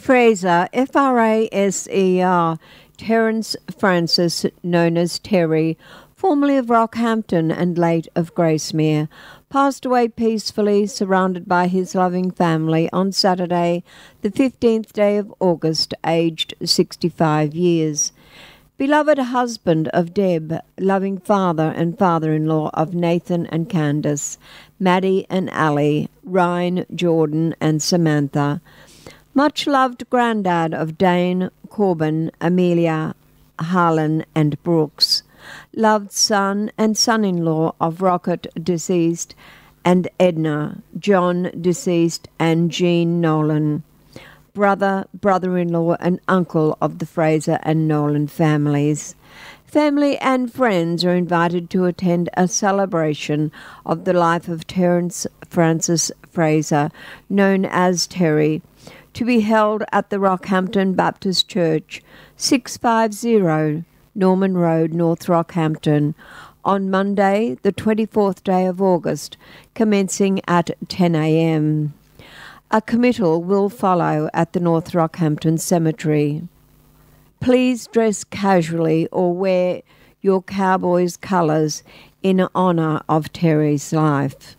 Fraser, Fraser, Terence Francis, known as Terry, formerly of Rockhampton and late of Gracemere, passed away peacefully, surrounded by his loving family on Saturday, the 15th day of August, aged 65 years. Beloved husband of Deb, loving father and father-in-law of Nathan and Candace, Maddie and Ali, Ryan, Jordan and Samantha. Much loved granddad of Dane, Corbin, Amelia, Harlan and Brooks. Loved son and son-in-law of Rocket, deceased, and Edna, John, deceased, and Jean Nolan. Brother, brother-in-law and uncle of the Fraser and Nolan families. Family and friends are invited to attend a celebration of the life of Terence Francis Fraser, known as Terry, to be held at the Rockhampton Baptist Church, 650 Norman Road, North Rockhampton, on Monday, the 24th day of August, commencing at 10 a.m. A committal will follow at the North Rockhampton Cemetery. Please dress casually or wear your Cowboys colours in honour of Terry's life.